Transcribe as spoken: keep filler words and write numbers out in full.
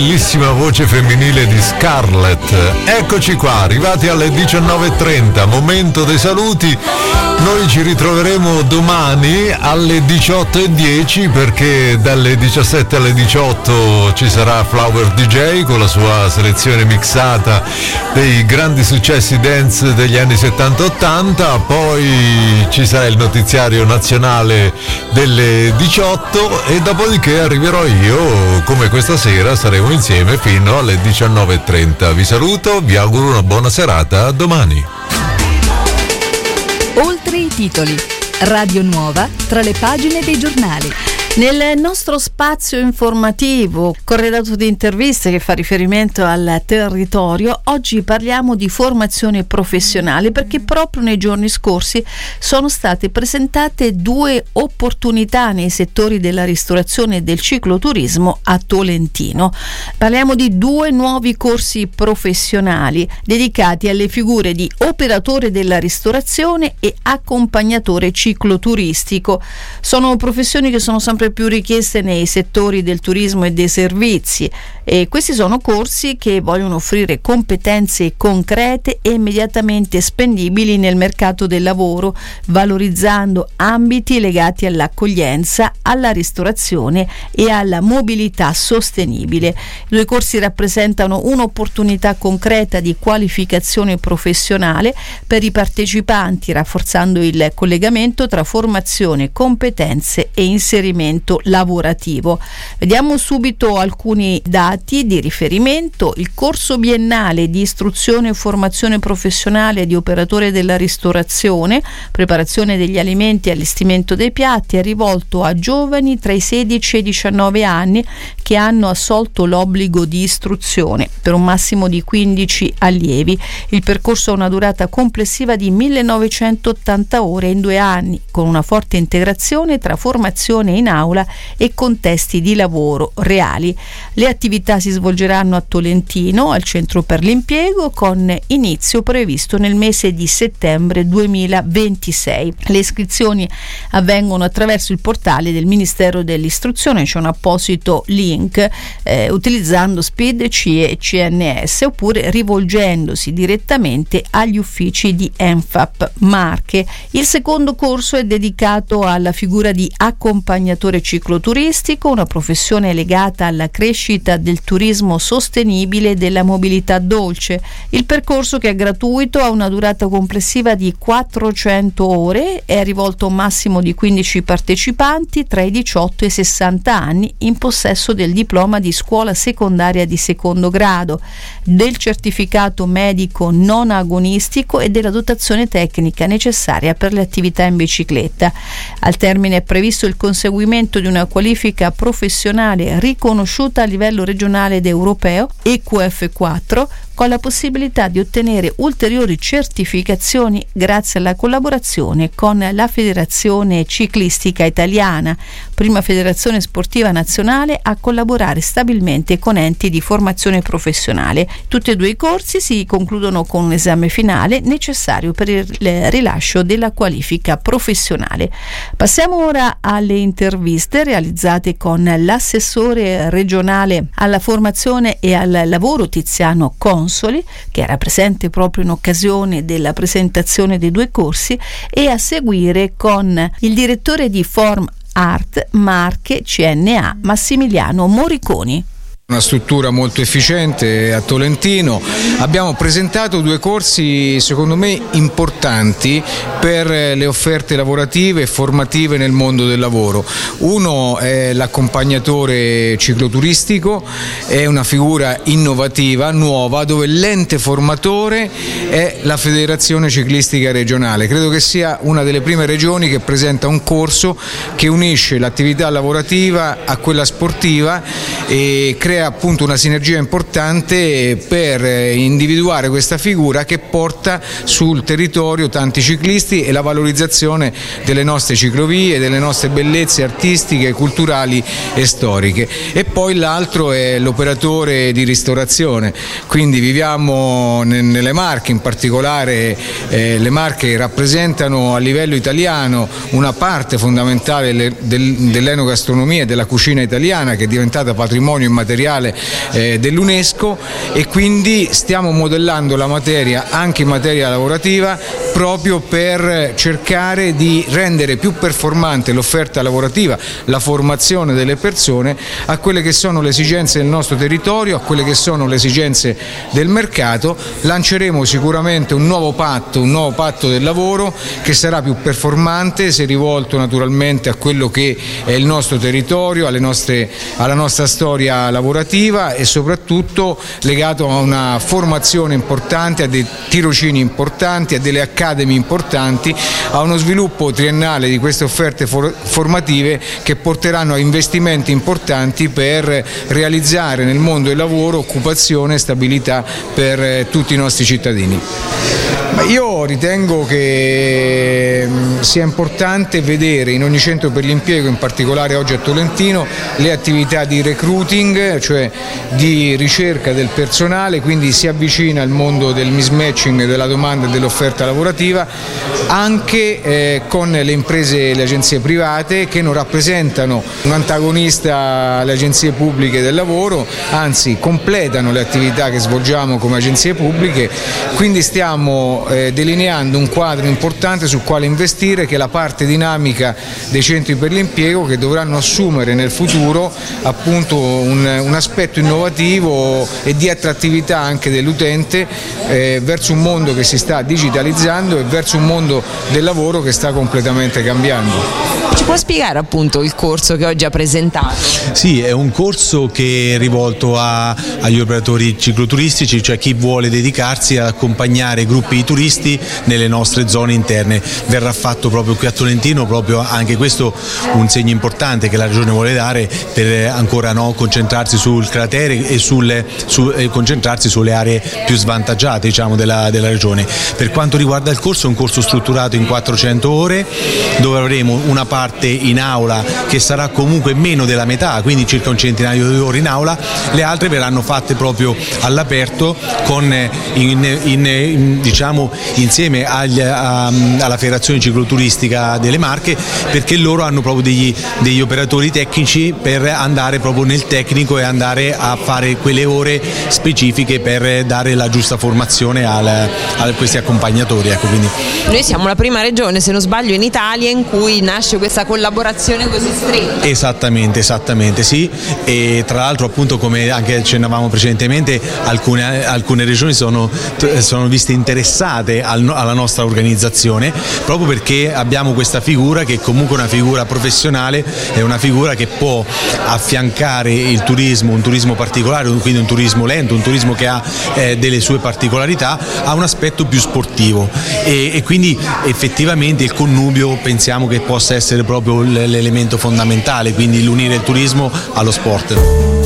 Bellissima voce femminile di Scarlett. Eccoci qua, arrivati alle diciannove e trenta, momento dei saluti. Noi ci ritroveremo domani alle diciotto e dieci, perché dalle diciassette alle diciotto ci sarà Flower D J con la sua selezione mixata dei grandi successi dance degli anni settanta ottanta, poi ci sarà il notiziario nazionale delle diciotto e dopodiché arriverò io, come questa sera saremo insieme fino alle diciannove e trenta. Vi saluto, vi auguro una buona serata, a domani. Oltre i titoli, Radio Nuova tra le pagine dei giornali. Nel nostro spazio informativo corredato di interviste che fa riferimento al territorio, oggi parliamo di formazione professionale, perché proprio nei giorni scorsi sono state presentate due opportunità nei settori della ristorazione e del cicloturismo a Tolentino. Parliamo di due nuovi corsi professionali dedicati alle figure di operatore della ristorazione e accompagnatore cicloturistico. Sono professioni che sono sempre più richieste nei settori del turismo e dei servizi, e questi sono corsi che vogliono offrire competenze concrete e immediatamente spendibili nel mercato del lavoro, valorizzando ambiti legati all'accoglienza, alla ristorazione e alla mobilità sostenibile. I due corsi rappresentano un'opportunità concreta di qualificazione professionale per i partecipanti, rafforzando il collegamento tra formazione, competenze e inserimento lavorativo. Vediamo subito alcuni dati di riferimento. Il corso biennale di istruzione e formazione professionale di operatore della ristorazione, preparazione degli alimenti e allestimento dei piatti, è rivolto a giovani tra i sedici e i diciannove anni che hanno assolto l'obbligo di istruzione, per un massimo di quindici allievi. Il percorso ha una durata complessiva di millenovecentottanta ore in due anni, con una forte integrazione tra formazione in aula e contesti di lavoro reali. Le attività si svolgeranno a Tolentino, al centro per l'impiego, con inizio previsto nel mese di settembre duemilaventisei. Le iscrizioni avvengono attraverso il portale del Ministero dell'Istruzione, c'è un apposito link, eh, utilizzando SPID, C I E e C N S, oppure rivolgendosi direttamente agli uffici di ENFAP Marche. Il secondo corso è dedicato alla figura di accompagnatore cicloturistico, una professione legata alla crescita del turismo sostenibile e della mobilità dolce. Il percorso, che è gratuito, ha una durata complessiva di quattrocento ore, è rivolto a un massimo di quindici partecipanti tra i diciotto e i sessanta anni, in possesso del diploma di scuola secondaria di secondo grado, del certificato medico non agonistico e della dotazione tecnica necessaria per le attività in bicicletta. Al termine è previsto il conseguimento di una qualifica professionale riconosciuta a livello regionale ed europeo, E Q F quattro, con la possibilità di ottenere ulteriori certificazioni grazie alla collaborazione con la Federazione Ciclistica Italiana, prima federazione sportiva nazionale a collaborare stabilmente con enti di formazione professionale. Tutti e due i corsi si concludono con un esame finale necessario per il rilascio della qualifica professionale. Passiamo ora alle interviste realizzate con l'assessore regionale alla formazione e al lavoro Tiziano Consoli, che era presente proprio in occasione della presentazione dei due corsi, e a seguire con il direttore di Form Art Marche C N A Massimiliano Moriconi. Una struttura molto efficiente a Tolentino. Abbiamo presentato due corsi secondo me importanti per le offerte lavorative e formative nel mondo del lavoro. Uno è l'accompagnatore cicloturistico, è una figura innovativa, nuova, dove l'ente formatore è la Federazione Ciclistica Regionale. Credo che sia una delle prime regioni che presenta un corso che unisce l'attività lavorativa a quella sportiva e crea appunto una sinergia importante per individuare questa figura che porta sul territorio tanti ciclisti e la valorizzazione delle nostre ciclovie, delle nostre bellezze artistiche, culturali e storiche. E poi l'altro è l'operatore di ristorazione, quindi viviamo nelle Marche, in particolare eh, le Marche rappresentano a livello italiano una parte fondamentale dell'enogastronomia e della cucina italiana, che è diventata patrimonio immateriale mondiale eh, dell'UNESCO, e quindi stiamo modellando la materia anche in materia lavorativa proprio per cercare di rendere più performante l'offerta lavorativa, la formazione delle persone a quelle che sono le esigenze del nostro territorio, a quelle che sono le esigenze del mercato. Lanceremo sicuramente un nuovo patto, un nuovo patto del lavoro che sarà più performante, se rivolto naturalmente a quello che è il nostro territorio, alle nostre, alla nostra storia lavorativa, e soprattutto legato a una formazione importante, a dei tirocini importanti, a delle academy importanti, a uno sviluppo triennale di queste offerte for- formative che porteranno a investimenti importanti per realizzare nel mondo del lavoro occupazione e stabilità per eh, tutti i nostri cittadini. Io ritengo che sia importante vedere in ogni centro per l'impiego, in particolare oggi a Tolentino, le attività di recruiting, cioè di ricerca del personale, quindi si avvicina al mondo del mismatching della domanda e dell'offerta lavorativa, anche eh, con le imprese e le agenzie private, che non rappresentano un antagonista alle agenzie pubbliche del lavoro, anzi completano le attività che svolgiamo come agenzie pubbliche. Quindi stiamo eh, delineando un quadro importante sul quale investire, che è la parte dinamica dei centri per l'impiego, che dovranno assumere nel futuro appunto un, un aspetto innovativo e di attrattività anche dell'utente eh, verso un mondo che si sta digitalizzando e verso un mondo del lavoro che sta completamente cambiando. Ci può spiegare appunto il corso che oggi ha presentato? Sì, è un corso che è rivolto a, agli operatori cicloturistici, cioè chi vuole dedicarsi ad accompagnare gruppi di turisti nelle nostre zone interne. Verrà fatto proprio qui a Tolentino, proprio anche questo un segno importante che la Regione vuole dare per ancora no, concentrarsi sul cratere e, sul, su, e concentrarsi sulle aree più svantaggiate, diciamo, della, della Regione. Per quanto riguarda il corso, è un corso strutturato in quattrocento ore, dove avremo una parte in aula che sarà comunque meno della metà, quindi circa un centinaio di ore in aula, le altre verranno fatte proprio all'aperto con in, in, in, diciamo insieme agli, a, alla Federazione Cicloturistica delle Marche, perché loro hanno proprio degli, degli operatori tecnici per andare proprio nel tecnico e andare a fare quelle ore specifiche per dare la giusta formazione al, a questi accompagnatori. Ecco, quindi. Noi siamo la prima regione, se non sbaglio, in Italia in cui nasce questa collaborazione così stretta. Esattamente, esattamente sì, e tra l'altro appunto come anche accennavamo precedentemente, alcune, alcune regioni sono, sono viste interessate al, alla nostra organizzazione, proprio perché abbiamo questa figura che è comunque una figura professionale, è una figura che può affiancare il turismo, un turismo particolare, quindi un turismo lento, un turismo che ha eh, delle sue particolarità, a un aspetto più sportivo, e, e quindi effettivamente il connubio pensiamo che possa essere proprio l'elemento fondamentale, quindi l'unire il turismo allo sport.